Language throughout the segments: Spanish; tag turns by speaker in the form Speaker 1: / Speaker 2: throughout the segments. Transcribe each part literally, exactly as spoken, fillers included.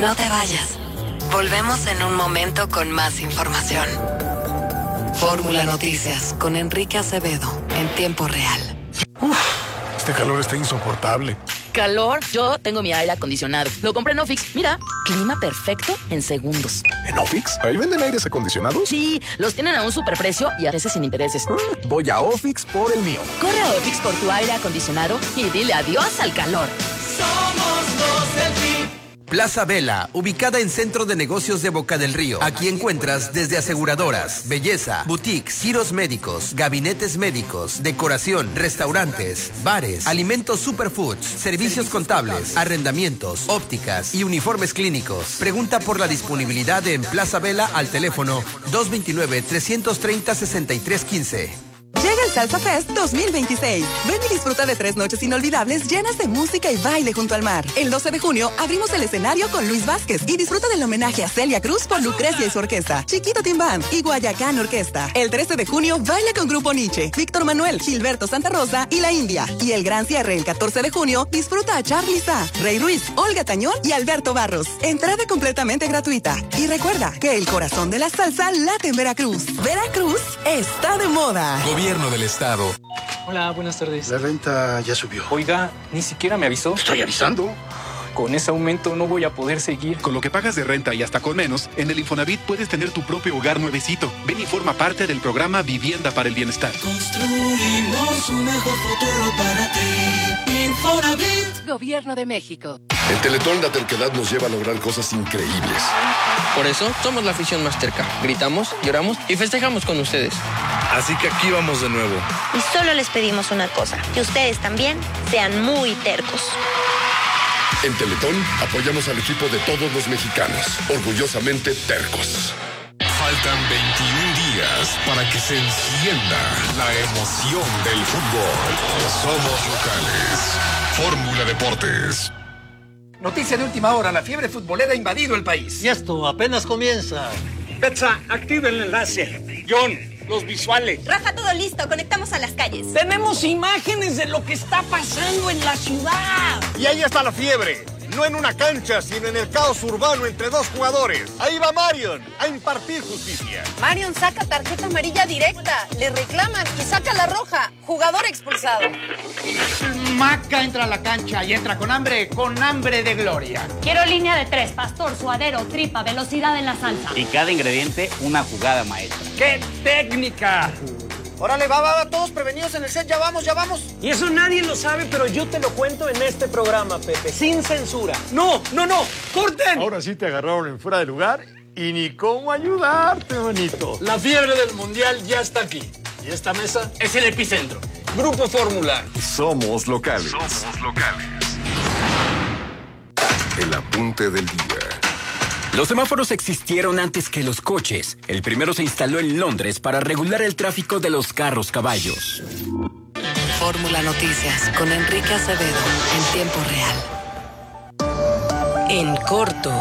Speaker 1: No te vayas. Volvemos en un momento con más información. Fórmula Noticias con Enrique Acevedo en tiempo real.
Speaker 2: Uf, este calor está insoportable.
Speaker 3: ¿Calor? Yo tengo mi aire acondicionado. Lo compré en Ofix. Mira, clima perfecto en segundos.
Speaker 2: ¿En Ofix? ¿Ahí venden aires acondicionados?
Speaker 3: Sí, los tienen a un superprecio y a veces sin intereses.
Speaker 2: Mm, voy a Ofix por el mío.
Speaker 3: Corre a Ofix por tu aire acondicionado y dile adiós al calor.
Speaker 4: Somos los del P I B.
Speaker 5: Plaza Vela, ubicada en Centro de Negocios de Boca del Río. Aquí encuentras desde aseguradoras, belleza, boutiques, giros médicos, gabinetes médicos, decoración, restaurantes, bares, alimentos superfoods, servicios contables, arrendamientos, ópticas y uniformes clínicos. Pregunta por la disponibilidad en Plaza Vela al teléfono dos dos nueve, tres tres cero, seis tres uno cinco.
Speaker 6: Llega el Salsa Fest dos mil veintiséis. Ven y disfruta de tres noches inolvidables llenas de música y baile junto al mar. El doce de junio abrimos el escenario con Luis Vázquez y disfruta del homenaje a Celia Cruz por Lucrecia y su orquesta, Chiquito Timbán y Guayacán Orquesta. El trece de junio baila con Grupo Nietzsche, Víctor Manuel, Gilberto Santa Rosa y La India. Y el gran cierre el catorce de junio disfruta a Charly Sa, Rey Ruiz, Olga Tañón y Alberto Barros. Entrada completamente gratuita. Y recuerda que el corazón de la salsa late en Veracruz. Veracruz está de moda.
Speaker 2: Gobierno del Estado.
Speaker 7: Hola, buenas tardes.
Speaker 8: La renta ya subió.
Speaker 7: Oiga, ni siquiera me avisó.
Speaker 8: Estoy avisando.
Speaker 7: Con ese aumento no voy a poder seguir.
Speaker 9: Con lo que pagas de renta y hasta con menos, en el Infonavit puedes tener tu propio hogar nuevecito. Ven y forma parte del programa Vivienda para el Bienestar.
Speaker 4: Construimos un mejor futuro para ti. Infonavit.
Speaker 3: Gobierno de México.
Speaker 10: En Teletón la terquedad nos lleva a lograr cosas increíbles.
Speaker 11: Por eso somos la afición más terca. Gritamos, lloramos y festejamos con ustedes.
Speaker 12: Así que aquí vamos de nuevo.
Speaker 13: Y solo les pedimos una cosa, que ustedes también sean muy tercos.
Speaker 10: En Teletón apoyamos al equipo de todos los mexicanos, orgullosamente tercos.
Speaker 2: Faltan veintiún días para que se encienda la emoción del fútbol. Somos locales. Fórmula Deportes.
Speaker 14: Noticia de última hora, la fiebre futbolera ha invadido el país.
Speaker 15: Y esto apenas comienza.
Speaker 16: Betsa, activa el enlace. John, los visuales.
Speaker 17: Rafa, todo listo, conectamos a las calles.
Speaker 16: Tenemos imágenes de lo que está pasando en la ciudad.
Speaker 18: Y ahí está la fiebre. No en una cancha, sino en el caos urbano entre dos jugadores. Ahí va Marion a impartir justicia.
Speaker 17: Marion saca tarjeta amarilla directa, le reclaman y saca la roja. Jugador expulsado.
Speaker 14: Maca entra a la cancha y entra con hambre, con hambre de gloria.
Speaker 19: Quiero línea de tres, pastor, suadero, tripa, velocidad en la salsa.
Speaker 20: Y cada ingrediente, una jugada maestra.
Speaker 16: ¡Qué técnica!
Speaker 14: Órale, va, va, va, todos prevenidos en el set, ya vamos, ya vamos.
Speaker 16: Y eso nadie lo sabe, pero yo te lo cuento en este programa, Pepe, sin censura. ¡No, no, no! ¡Corten!
Speaker 18: Ahora sí te agarraron en fuera de lugar y ni cómo ayudarte, bonito.
Speaker 16: La fiebre del mundial ya está aquí. Y esta mesa es el epicentro. Grupo Fórmula.
Speaker 2: Somos locales.
Speaker 10: Somos locales.
Speaker 2: El apunte del día.
Speaker 21: Los semáforos existieron antes que los coches. El primero se instaló en Londres para regular el tráfico de los carros caballos.
Speaker 1: Fórmula Noticias con Enrique Acevedo en tiempo real. En corto.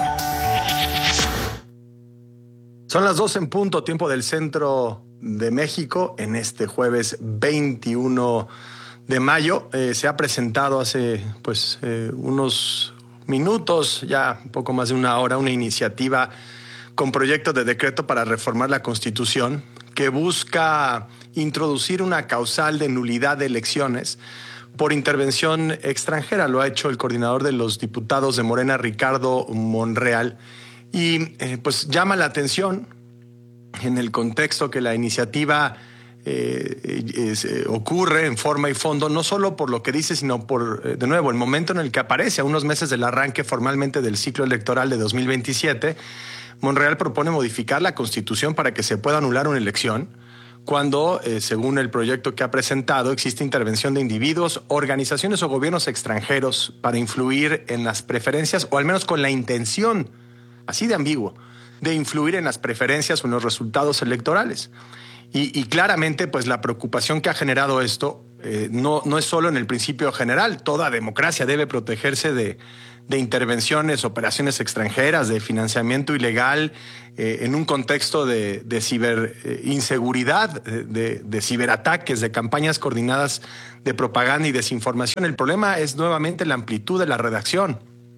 Speaker 22: Son las dos en punto, tiempo del centro de México, en este jueves veintiuno de mayo. Eh, se ha presentado hace pues eh, unos minutos, ya un poco más de una hora, una iniciativa con proyecto de decreto para reformar la Constitución que busca introducir una causal de nulidad de elecciones por intervención extranjera. Lo ha hecho el coordinador de los diputados de Morena, Ricardo Monreal, y eh, pues llama la atención en el contexto que la iniciativa Eh, es, eh, ocurre en forma y fondo, no solo por lo que dice, sino por, eh, de nuevo, el momento en el que aparece, a unos meses del arranque formalmente del ciclo electoral de dos mil veintisiete, Monreal propone modificar la Constitución para que se pueda anular una elección cuando, eh, según el proyecto que ha presentado, existe intervención de individuos, organizaciones o gobiernos extranjeros para influir en las preferencias, o al menos con la intención, así de ambiguo, de influir en las preferencias o en los resultados electorales. Y, y claramente, pues la preocupación que ha generado esto eh, no, no es solo en el principio general. Toda democracia debe protegerse de, de intervenciones, operaciones extranjeras, de financiamiento ilegal, eh, en un contexto de, de ciberinseguridad, de, de, de ciberataques, de campañas coordinadas de propaganda y desinformación. El problema es nuevamente la amplitud de la redacción.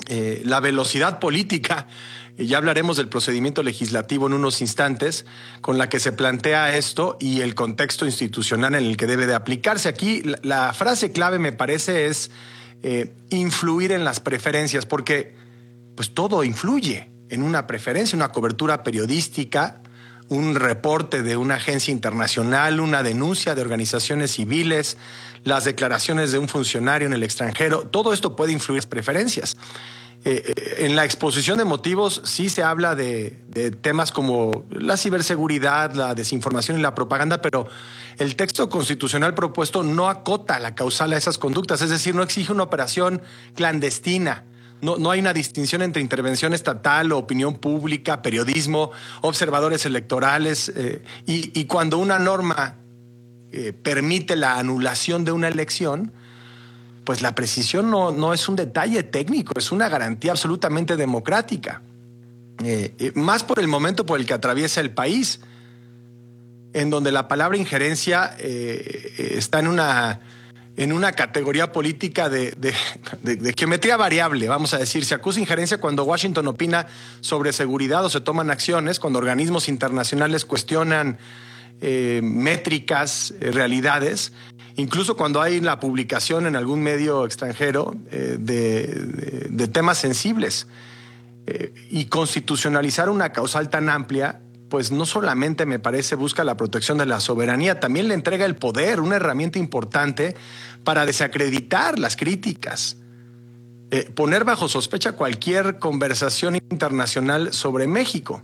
Speaker 22: eh, la velocidad política, y ya hablaremos del procedimiento legislativo en unos instantes, con la que se plantea esto y el contexto institucional en el que debe de aplicarse. Aquí la, la frase clave, me parece, es eh, influir en las preferencias, porque pues todo influye en una preferencia, una cobertura periodística, un reporte de una agencia internacional, una denuncia de organizaciones civiles, las declaraciones de un funcionario en el extranjero. Todo esto puede influir en las preferencias. Eh, en la exposición de motivos sí se habla de, de temas como la ciberseguridad, la desinformación y la propaganda, pero el texto constitucional propuesto no acota la causal a esas conductas, es decir, no exige una operación clandestina. No, no hay una distinción entre intervención estatal o opinión pública, periodismo, observadores electorales, eh, y, y cuando una norma eh, permite la anulación de una elección, pues la precisión no, no es un detalle técnico, es una garantía absolutamente democrática. Eh, eh, más por el momento por el que atraviesa el país, en donde la palabra injerencia eh, está en una, en una categoría política de, de, de, de geometría variable, vamos a decir. Se acusa injerencia cuando Washington opina sobre seguridad o se toman acciones, cuando organismos internacionales cuestionan eh, métricas, eh, realidades. Incluso cuando hay la publicación en algún medio extranjero eh, de, de, de temas sensibles. Eh, y constitucionalizar una causal tan amplia, pues no solamente, me parece, busca la protección de la soberanía, también le entrega el poder, una herramienta importante para desacreditar las críticas. Eh, poner bajo sospecha cualquier conversación internacional sobre México.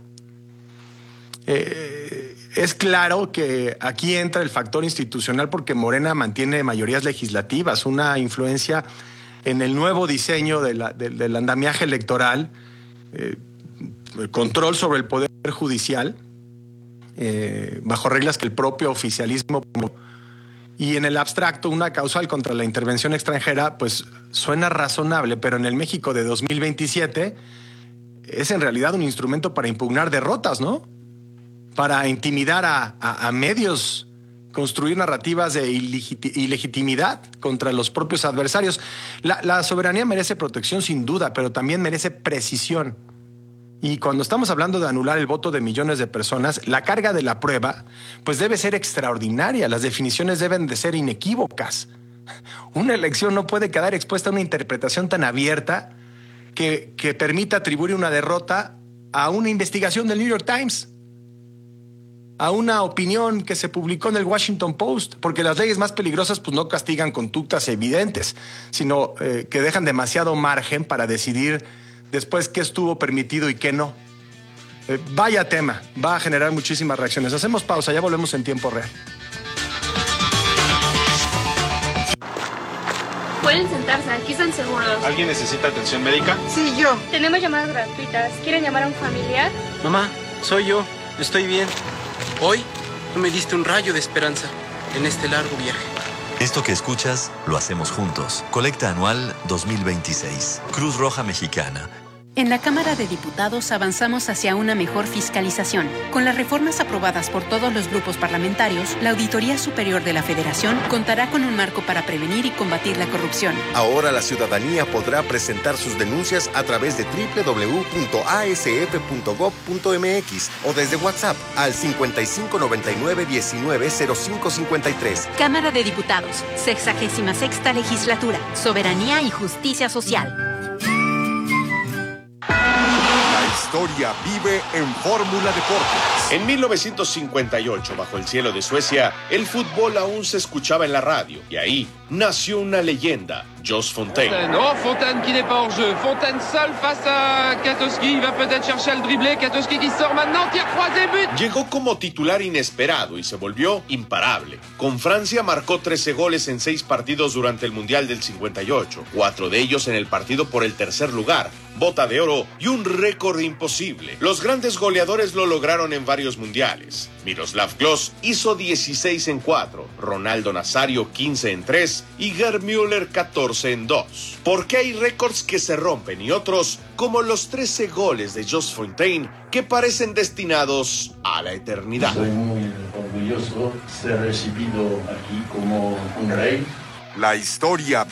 Speaker 22: Eh, Es claro que aquí entra el factor institucional porque Morena mantiene mayorías legislativas, una influencia en el nuevo diseño de la, de, del andamiaje electoral, eh, el control sobre el poder judicial, eh, bajo reglas que el propio oficialismo... Y en el abstracto, una causal contra la intervención extranjera, pues suena razonable, pero en el México de dos mil veintisiete es en realidad un instrumento para impugnar derrotas, ¿no? Para intimidar a, a, a medios, construir narrativas de ilegit- ilegitimidad contra los propios adversarios. La, la soberanía merece protección sin duda, pero también merece precisión. Y cuando estamos hablando de anular el voto de millones de personas, la carga de la prueba pues debe ser extraordinaria. Las definiciones deben de ser inequívocas. Una elección no puede quedar expuesta a una interpretación tan abierta que, que permita atribuir una derrota a una investigación del New York Times, a una opinión que se publicó en el Washington Post, porque las leyes más peligrosas pues no castigan conductas evidentes, sino eh, que dejan demasiado margen para decidir después qué estuvo permitido y qué no. Eh, vaya tema, va a generar muchísimas reacciones. Hacemos pausa, ya volvemos en tiempo real.
Speaker 5: Pueden sentarse, aquí están seguros.
Speaker 6: ¿Alguien necesita atención médica?
Speaker 5: Sí, yo. Tenemos llamadas gratuitas. ¿Quieren llamar a un familiar?
Speaker 23: Mamá, soy yo. Estoy bien. Hoy tú me diste un rayo de esperanza en este largo viaje.
Speaker 24: Esto que escuchas, lo hacemos juntos. Colecta anual dos mil veintiséis. Cruz Roja Mexicana.
Speaker 25: En la Cámara de Diputados avanzamos hacia una mejor fiscalización. Con las reformas aprobadas por todos los grupos parlamentarios, la Auditoría Superior de la Federación contará con un marco para prevenir y combatir la corrupción.
Speaker 26: Ahora la ciudadanía podrá presentar sus denuncias a través de doble u doble u doble u punto a s f punto gob punto m x o desde WhatsApp al cincuenta y cinco noventa y nueve diecinueve cero cinco cincuenta y tres.
Speaker 25: Cámara de Diputados, sexagésima sexta legislatura, soberanía y justicia social.
Speaker 18: La historia vive en Fórmula Deportes. En mil novecientos cincuenta y ocho, bajo el cielo de Suecia, el fútbol aún se escuchaba en la radio. Y ahí nació una leyenda, Jos Fontaine.
Speaker 11: Oh, Fontaine qui n'est pas hors jeu. Fontaine seul face à Katowski. Il va peut-être chercher le dribblé. Katowski qui sort maintenant. Tire croisé, but.
Speaker 18: Llegó como titular inesperado y se volvió imparable. Con Francia marcó trece goles en seis partidos durante el Mundial del cincuenta y ocho. Cuatro de ellos en el partido por el tercer lugar, bota de oro y un récord imposible. Los grandes goleadores lo lograron en varios mundiales. Miroslav Klose hizo dieciséis en cuatro, Ronaldo Nazario quince en tres y Gerd Müller catorce en dos. Porque hay récords que se rompen y otros, como los trece goles de Jos Fontaine, que parecen destinados a la eternidad.
Speaker 27: Soy muy orgulloso de ser recibido aquí como un rey.
Speaker 18: La historia